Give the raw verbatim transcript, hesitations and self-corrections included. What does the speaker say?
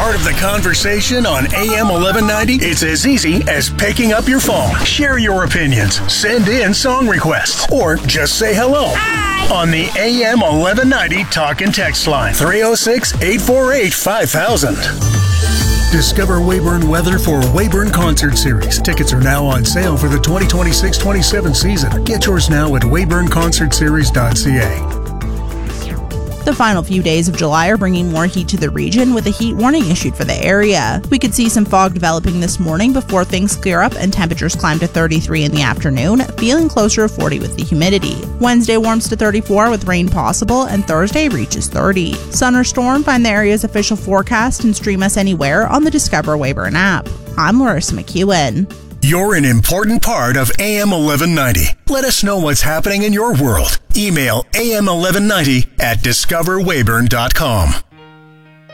part of the conversation on A M eleven ninety? It's as easy as picking up your phone. Share your opinions, send in song requests, or just say hello. Hi. On the A M eleven ninety talk and text line, three oh six, eight four eight, five thousand. Discover Weyburn weather for Weyburn Concert Series. Tickets are now on sale for the twenty twenty-six twenty-seven season. Get yours now at weyburn concert series dot c a. The final few days of July are bringing more heat to the region, with a heat warning issued for the area. We could see some fog developing this morning before things clear up and temperatures climb to thirty-three in the afternoon, feeling closer to forty with the humidity. Wednesday warms to thirty-four with rain possible, and Thursday reaches thirty. Sun or storm? Find the area's official forecast and stream us anywhere on the Discover Weyburn app. I'm Larissa McEwen. You're an important part of A M eleven ninety. Let us know what's happening in your world. Email A M eleven ninety at discover weyburn dot com.